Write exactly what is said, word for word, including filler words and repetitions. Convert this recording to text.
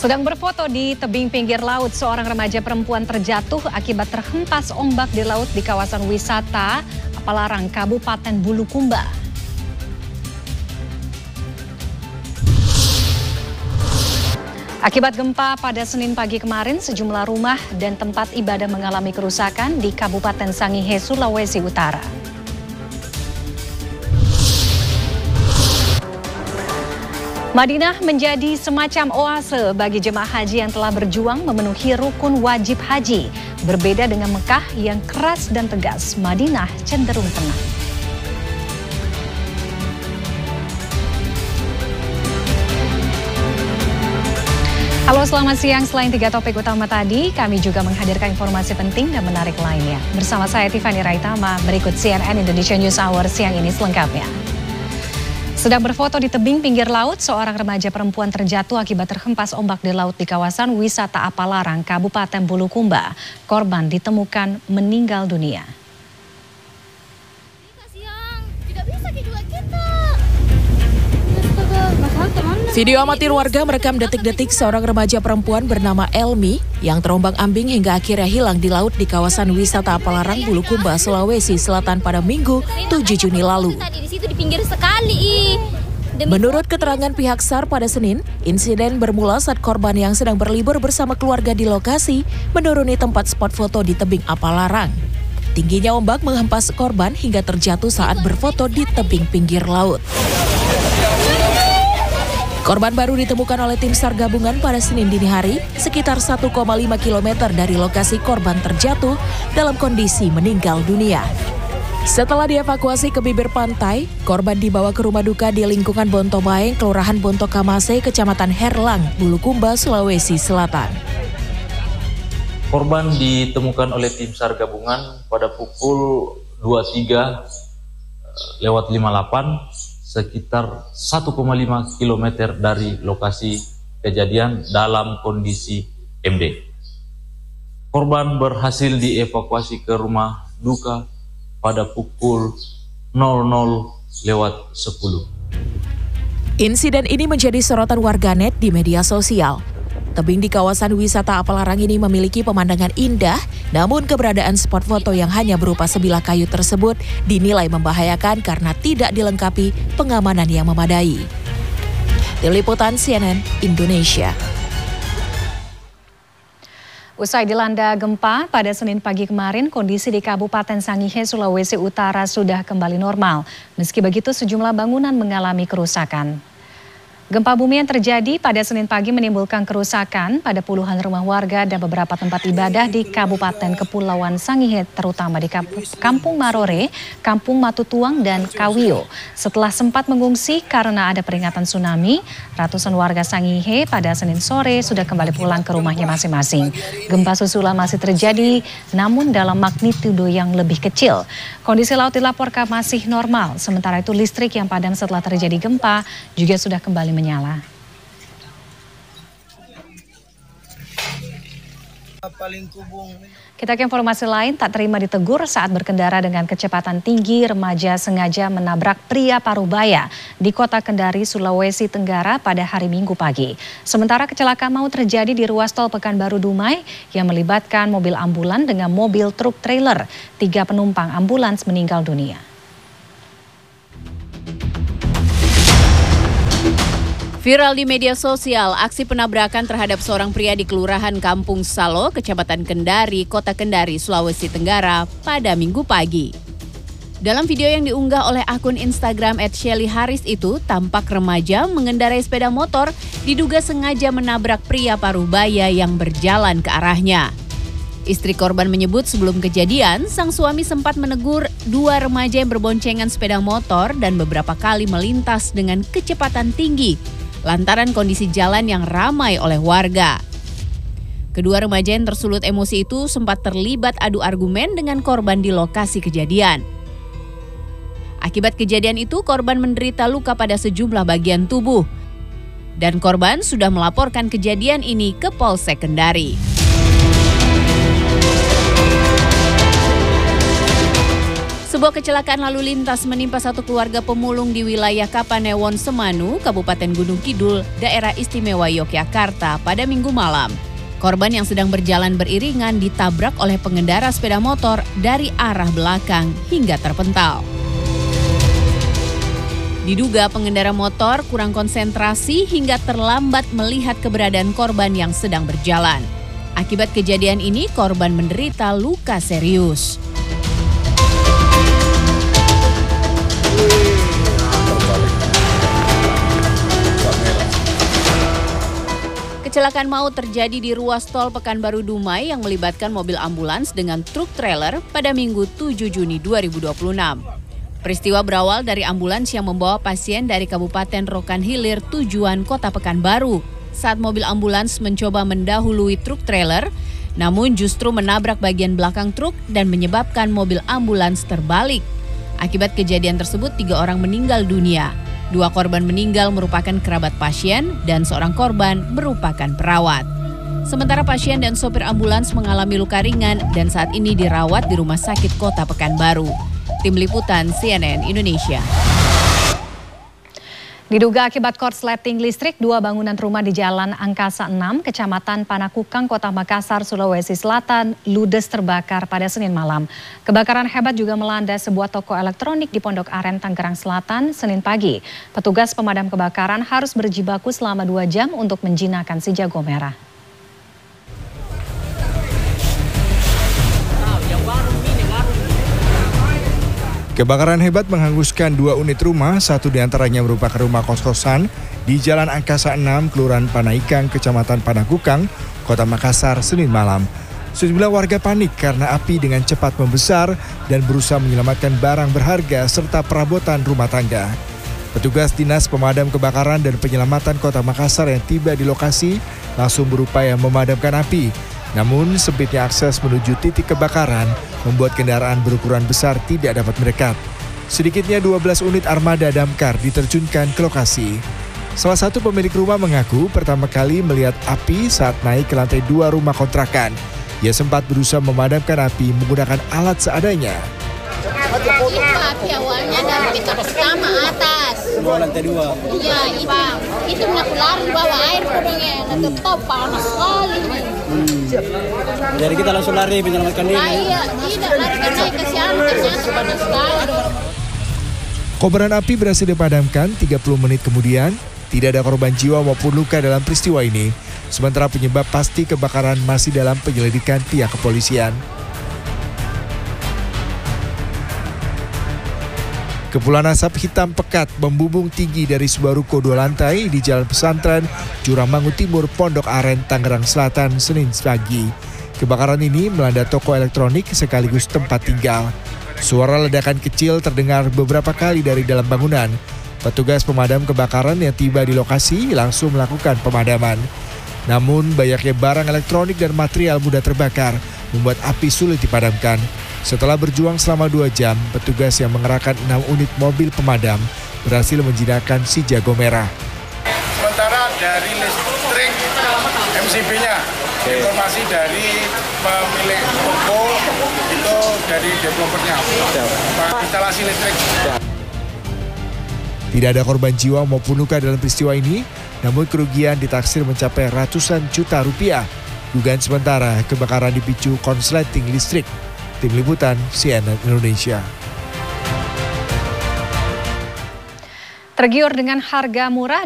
Sedang berfoto di tebing pinggir laut, seorang remaja perempuan terjatuh akibat terhempas ombak di laut di kawasan wisata Apalarang, Kabupaten Bulukumba. Akibat gempa pada Senin pagi kemarin, sejumlah rumah dan tempat ibadah mengalami kerusakan di Kabupaten Sangihe, Sulawesi Utara. Madinah menjadi semacam oase bagi jemaah haji yang telah berjuang memenuhi rukun wajib haji. Berbeda dengan Mekah yang keras dan tegas, Madinah cenderung tenang. Halo, selamat siang. Selain tiga topik utama tadi, kami juga menghadirkan informasi penting dan menarik lainnya. Bersama saya Tiffany Raitama, berikut C N N Indonesia News Hour siang ini selengkapnya. Sedang berfoto di tebing pinggir laut, seorang remaja perempuan terjatuh akibat terhempas ombak di laut di kawasan wisata Apalarang, Kabupaten Bulukumba. Korban ditemukan meninggal dunia. Video amatir warga merekam detik-detik seorang remaja perempuan bernama Elmi yang terombang-ambing hingga akhirnya hilang di laut di kawasan wisata Apalarang, Bulukumba, Sulawesi Selatan pada Minggu tujuh Juni lalu. Menurut keterangan pihak S A R pada Senin, insiden bermula saat korban yang sedang berlibur bersama keluarga di lokasi menuruni tempat spot foto di tebing Apalarang. Tingginya ombak menghempas korban hingga terjatuh saat berfoto di tebing pinggir laut. Korban baru ditemukan oleh tim S A R gabungan pada Senin dini hari, sekitar satu koma lima kilometer dari lokasi korban terjatuh dalam kondisi meninggal dunia. Setelah dievakuasi ke bibir pantai, korban dibawa ke rumah duka di lingkungan Bontobaeng, Kelurahan Bontokamase, Kecamatan Herlang, Bulukumba, Sulawesi Selatan. Korban ditemukan oleh tim S A R gabungan pada pukul dua puluh tiga lewat lima puluh delapan, sekitar satu koma lima kilometer dari lokasi kejadian dalam kondisi M D. Korban berhasil dievakuasi ke rumah duka pada pukul nol nol lewat sepuluh. Insiden ini menjadi sorotan warganet di media sosial. Tebing di kawasan wisata Apalarang ini memiliki pemandangan indah, namun keberadaan spot foto yang hanya berupa sebilah kayu tersebut dinilai membahayakan karena tidak dilengkapi pengamanan yang memadai. Tim Liputan C N N Indonesia. Usai dilanda gempa pada Senin pagi kemarin, kondisi di Kabupaten Sangihe, Sulawesi Utara sudah kembali normal. Meski begitu, sejumlah bangunan mengalami kerusakan. Gempa bumi yang terjadi pada Senin pagi menimbulkan kerusakan pada puluhan rumah warga dan beberapa tempat ibadah di Kabupaten Kepulauan Sangihe, terutama di Kampung Marore, Kampung Matutuang, dan Kawio. Setelah sempat mengungsi karena ada peringatan tsunami, ratusan warga Sangihe pada Senin sore sudah kembali pulang ke rumahnya masing-masing. Gempa susulan masih terjadi, namun dalam magnitudo yang lebih kecil. Kondisi laut dilaporkan masih normal, sementara itu listrik yang padam setelah terjadi gempa juga sudah kembali menyala. Kita ke informasi lain, tak terima ditegur saat berkendara dengan kecepatan tinggi, remaja sengaja menabrak pria parubaya di Kota Kendari, Sulawesi Tenggara pada hari Minggu pagi. Sementara kecelakaan maut terjadi di ruas tol Pekanbaru Dumai yang melibatkan mobil ambulan dengan mobil truk trailer. Tiga penumpang ambulans meninggal dunia. Viral di media sosial, aksi penabrakan terhadap seorang pria di Kelurahan Kampung Salo, Kecamatan Kendari, Kota Kendari, Sulawesi Tenggara pada Minggu pagi. Dalam video yang diunggah oleh akun Instagram et shelly haris itu, tampak remaja mengendarai sepeda motor diduga sengaja menabrak pria parubaya yang berjalan ke arahnya. Istri korban menyebut sebelum kejadian, sang suami sempat menegur dua remaja yang berboncengan sepeda motor dan beberapa kali melintas dengan kecepatan tinggi lantaran kondisi jalan yang ramai oleh warga. Kedua remaja yang tersulut emosi itu sempat terlibat adu argumen dengan korban di lokasi kejadian. Akibat kejadian itu, korban menderita luka pada sejumlah bagian tubuh. Dan korban sudah melaporkan kejadian ini ke Polsek Kendari. Sebuah kecelakaan lalu lintas menimpa satu keluarga pemulung di wilayah Kapanewon, Semanu, Kabupaten Gunung Kidul, Daerah Istimewa Yogyakarta pada Minggu malam. Korban yang sedang berjalan beriringan ditabrak oleh pengendara sepeda motor dari arah belakang hingga terpental. Diduga pengendara motor kurang konsentrasi hingga terlambat melihat keberadaan korban yang sedang berjalan. Akibat kejadian ini, korban menderita luka serius. Kecelakaan maut terjadi di ruas tol Pekanbaru Dumai yang melibatkan mobil ambulans dengan truk trailer pada Minggu tujuh Juni dua ribu dua puluh enam. Peristiwa berawal dari ambulans yang membawa pasien dari Kabupaten Rokan Hilir tujuan Kota Pekanbaru. Saat mobil ambulans mencoba mendahului truk trailer, namun justru menabrak bagian belakang truk dan menyebabkan mobil ambulans terbalik. Akibat kejadian tersebut, tiga orang meninggal dunia. Dua korban meninggal merupakan kerabat pasien dan seorang korban merupakan perawat. Sementara pasien dan sopir ambulans mengalami luka ringan dan saat ini dirawat di Rumah Sakit Kota Pekanbaru. Tim Liputan C N N Indonesia. Diduga akibat korsleting listrik, dua bangunan rumah di Jalan Angkasa enam, Kecamatan Panakukang, Kota Makassar, Sulawesi Selatan, ludes terbakar pada Senin malam. Kebakaran hebat juga melanda sebuah toko elektronik di Pondok Aren, Tangerang Selatan, Senin pagi. Petugas pemadam kebakaran harus berjibaku selama dua jam untuk menjinakkan si jago merah. Kebakaran hebat menghanguskan dua unit rumah, satu diantaranya merupakan rumah kos-kosan di Jalan Angkasa enam, Kelurahan Panaikang, Kecamatan Panakukang, Kota Makassar, Senin malam. Sejumlah warga panik karena api dengan cepat membesar dan berusaha menyelamatkan barang berharga serta perabotan rumah tangga. Petugas Dinas Pemadam Kebakaran dan Penyelamatan Kota Makassar yang tiba di lokasi langsung berupaya memadamkan api. Namun sempitnya akses menuju titik kebakaran membuat kendaraan berukuran besar tidak dapat mendekat. Sedikitnya dua belas unit armada damkar diterjunkan ke lokasi. Salah satu pemilik rumah mengaku pertama kali melihat api saat naik ke lantai dua rumah kontrakan. Ia sempat berusaha memadamkan api menggunakan alat seadanya. Api awalnya dari pintu pertama atas. Semua lantai dua. Iya, Bang. Itu menaku lari bawa air podongnya. Nanti top panas sekali. Hmm. Jadi kita langsung lari menyelamatkan diri. Nah, iya, tidak lari ke naik ke siang ternyata panas sekali. Kobaran api berhasil dipadamkan tiga puluh menit kemudian. Tidak ada korban jiwa maupun luka dalam peristiwa ini. Sementara penyebab pasti kebakaran masih dalam penyelidikan pihak kepolisian. Kepulan asap hitam pekat membumbung tinggi dari sebuah ruko dua lantai di Jalan Pesantren, Juramangu Timur, Pondok Aren, Tangerang Selatan, Senin pagi. Kebakaran ini melanda toko elektronik sekaligus tempat tinggal. Suara ledakan kecil terdengar beberapa kali dari dalam bangunan. Petugas pemadam kebakaran yang tiba di lokasi langsung melakukan pemadaman. Namun banyaknya barang elektronik dan material mudah terbakar membuat api sulit dipadamkan. Setelah berjuang selama dua jam, petugas yang mengerahkan enam unit mobil pemadam berhasil menjinakkan si jago merah. Sementara dari listrik M C B-nya, informasi dari pemilik toko itu dari developernya, instalasi listrik. Tidak ada korban jiwa maupun luka dalam peristiwa ini, namun kerugian ditaksir mencapai ratusan juta rupiah. Dugaan sementara kebakaran dipicu konsleting listrik. Tim Liputan C N N Indonesia. Tergiur dengan harga murah